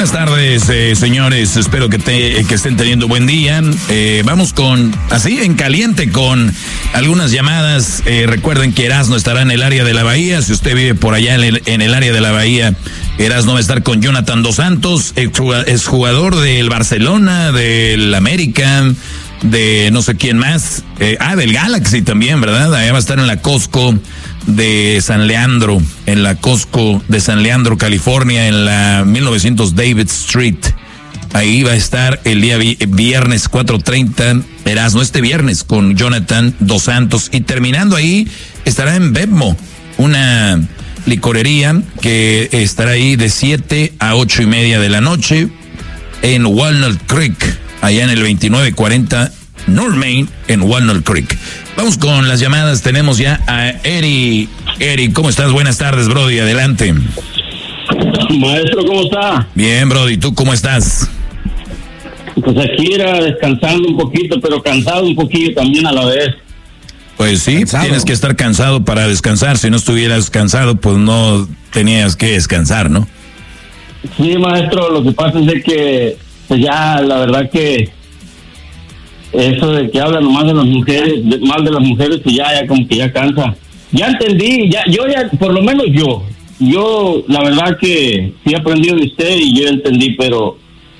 Buenas tardes, señores. Espero que estén teniendo buen día. Vamos así en caliente con algunas llamadas. Recuerden que Erasmo estará en el área de la Bahía. Si usted vive por allá en el área de la Bahía, Erasmo va a estar con Jonathan Dos Santos, exjugador del Barcelona, del América, de no sé quién más. Del Galaxy también, ¿verdad? Allá va a estar en la Costco de San Leandro, California, en la 1900 David Street. Ahí va a estar el día viernes 4:30, Erasmo, este viernes con Jonathan Dos Santos. Y terminando ahí, estará en Bevmo, una licorería que estará ahí de 7 a 8:30 de la noche en Walnut Creek, allá en el 2940 North Main en Walnut Creek. Vamos con las llamadas. Tenemos ya a Eri. Eri, ¿cómo estás? Buenas tardes, Brody. Adelante. Maestro, ¿cómo está? Bien, Brody. ¿Tú cómo estás? Pues aquí era descansando un poquito, pero cansado un poquillo también a la vez. Pues sí, cansado. Tienes que estar cansado para descansar. Si no estuvieras cansado, pues no tenías que descansar, ¿no? Sí, maestro. Lo que pasa es de que, pues ya, la verdad que eso de que hablan nomás de las mujeres, mal de las mujeres, que ya como que ya cansa. Ya entendí, yo por lo menos yo la verdad que sí he aprendido de usted y yo entendí, pero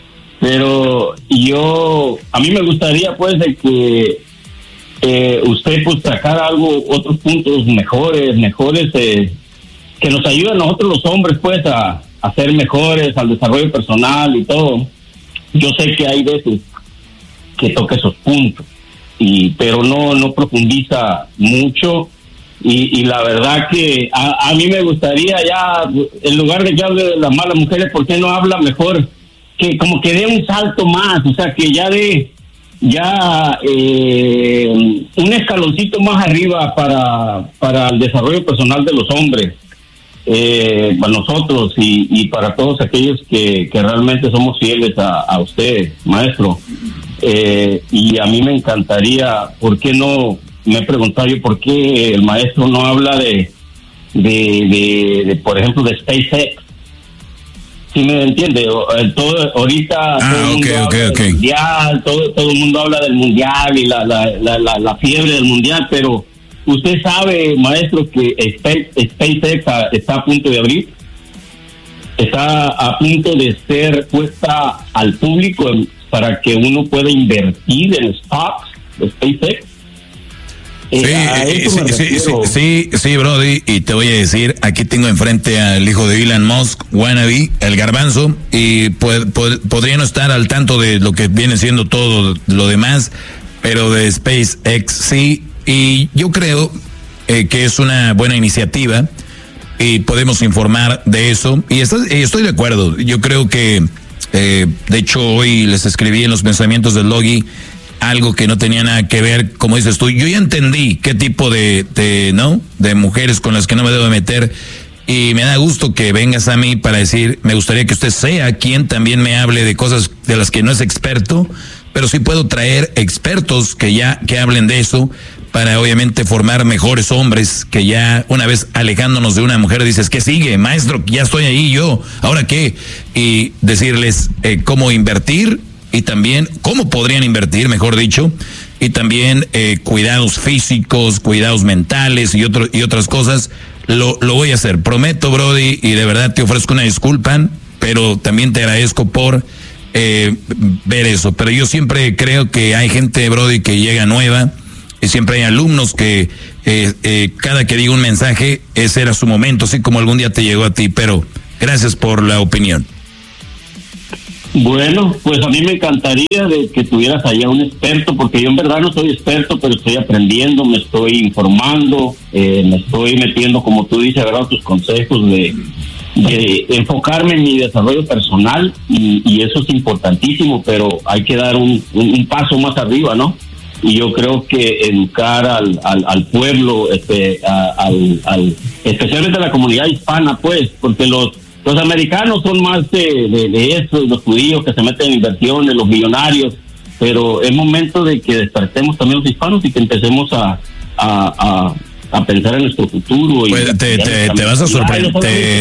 a mí me gustaría pues de que usted pues sacara otros puntos mejores, que nos ayuden a nosotros los hombres pues a ser mejores, al desarrollo personal y todo. Yo sé que hay veces que toca esos puntos, pero no profundiza mucho, y la verdad que a mí me gustaría ya, en lugar de que hable de las malas mujeres, ¿por qué no habla mejor? Que como que dé un salto más, o sea, que ya dé un escaloncito más arriba para el desarrollo personal de los hombres, para nosotros y para todos aquellos que realmente somos fieles a usted, maestro. Y a mí me encantaría, ¿por qué no? Me he preguntado yo por qué el maestro no habla de por ejemplo, de SpaceX. ¿Sí me entiende? Ahorita todo el mundo habla del mundial, todo el mundo habla del mundial y la fiebre del mundial, pero usted sabe, maestro, que SpaceX está a punto de abrir, está a punto de ser puesta al público para que uno pueda invertir en stocks de SpaceX. Sí, Brody, y te voy a decir, aquí tengo enfrente al hijo de Elon Musk, wannabe, el garbanzo, y podría no estar al tanto de lo que viene siendo todo lo demás, pero de SpaceX sí, y yo creo que es una buena iniciativa y podemos informar de eso, y estoy de acuerdo. Yo creo que de hecho hoy les escribí en los pensamientos del Logi algo que no tenía nada que ver, como dices tú. Yo ya entendí qué tipo de mujeres con las que no me debo meter, y me da gusto que vengas a mí para decir, me gustaría que usted sea quien también me hable de cosas de las que no es experto, pero sí puedo traer expertos que hablen de eso, para obviamente formar mejores hombres, que ya una vez alejándonos de una mujer dices, ¿qué sigue? Maestro, ya estoy ahí yo, ¿ahora qué? Y decirles cómo invertir, y también cómo podrían invertir, mejor dicho, y también cuidados físicos, cuidados mentales y otras cosas. Lo voy a hacer, prometo, Brody, y de verdad te ofrezco una disculpa, pero también te agradezco por ver eso. Pero yo siempre creo que hay gente, Brody, que llega nueva, y siempre hay alumnos que cada que digo un mensaje, ese era su momento, así como algún día te llegó a ti, pero gracias por la opinión. Bueno, pues a mí me encantaría de que tuvieras allá un experto, porque yo en verdad no soy experto, pero estoy aprendiendo, me estoy informando, me estoy metiendo, como tú dices, ¿verdad?, tus consejos de enfocarme en mi desarrollo personal, y eso es importantísimo, pero hay que dar un paso más arriba, ¿no? Y yo creo que educar al pueblo, especialmente a la comunidad hispana, pues, porque los americanos son más de eso, los judíos que se meten en inversiones, los millonarios, pero es momento de que despertemos también los hispanos y que empecemos a a pensar en nuestro futuro. Pues te vas a sorprender.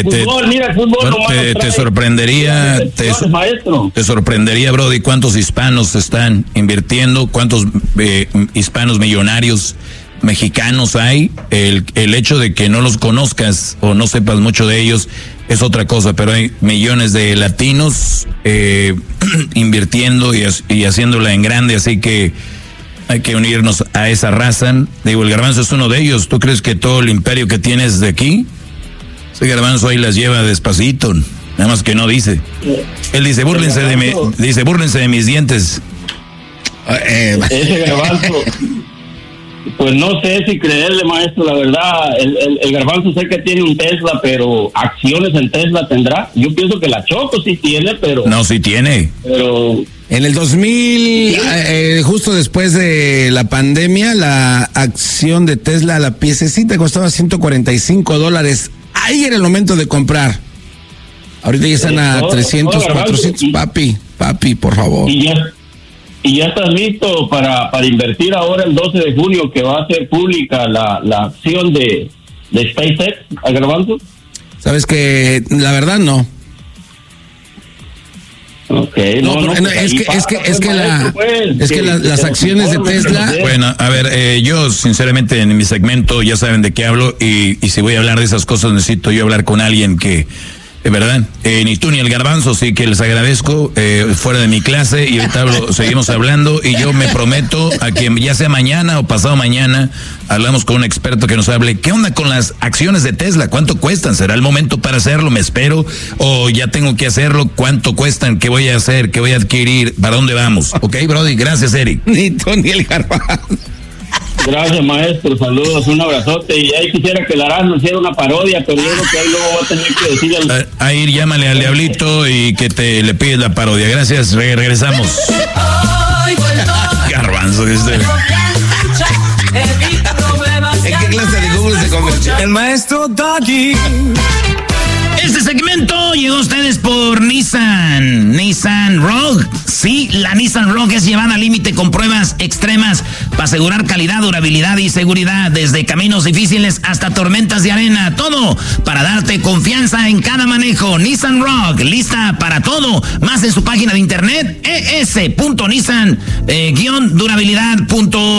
Te sorprendería, te sorprendería, Brody, cuántos hispanos están invirtiendo, cuántos hispanos millonarios mexicanos hay. El hecho de que no los conozcas o no sepas mucho de ellos es otra cosa, pero hay millones de latinos invirtiendo y haciéndola en grande, así que hay que unirnos a esa raza. Digo, el Garbanzo es uno de ellos. ¿Tú crees que todo el imperio que tienes de aquí? Ese Garbanzo ahí las lleva despacito, nada más que no dice. Él dice, búrlense de mis dientes. Ese Garbanzo, pues no sé si creerle, maestro, la verdad. El Garbanzo sé que tiene un Tesla, pero acciones en Tesla tendrá. Yo pienso que la Choco sí tiene, pero... No, sí tiene. Pero... En el 2000, justo después de la pandemia, la acción de Tesla, la piececita costaba $145. Ahí era el momento de comprar. Ahorita ya están a 300, 400. Papi, por favor. Y ya estás listo para invertir ahora el 12 de junio que va a ser pública la acción de SpaceX, Garbanzo. Sabes que la verdad no. Okay, las acciones de Tesla. Bueno, a ver, yo sinceramente en mi segmento ya saben de qué hablo y si voy a hablar de esas cosas necesito yo hablar con alguien que, ¿verdad? Ni tú ni el Garbanzo, sí que les agradezco, fuera de mi clase y ahorita seguimos hablando y yo me prometo a que ya sea mañana o pasado mañana hablamos con un experto que nos hable, ¿qué onda con las acciones de Tesla? ¿Cuánto cuestan? ¿Será el momento para hacerlo? ¿Me espero? ¿O ya tengo que hacerlo? ¿Cuánto cuestan? ¿Qué voy a hacer? ¿Qué voy a adquirir? ¿Para dónde vamos? Ok, Brody, gracias, Eric. Ni tú ni el Garbanzo. Gracias, maestro, saludos, un abrazote. Y ahí quisiera que Larano hiciera una parodia, pero yo creo que ahí luego va a tener que decir ahí llámale al Diablito y que le pides la parodia. Gracias, regresamos. Garbanzo, ¿En qué clase de Google se convirtió? El maestro Doggy. Este segmento llegó a ustedes por Nissan Rogue. Sí, la Nissan Rogue es llevada al límite con pruebas extremas para asegurar calidad, durabilidad y seguridad. Desde caminos difíciles hasta tormentas de arena. Todo para darte confianza en cada manejo. Nissan Rogue, lista para todo. Más en su página de internet, es.nissan-durabilidad.com.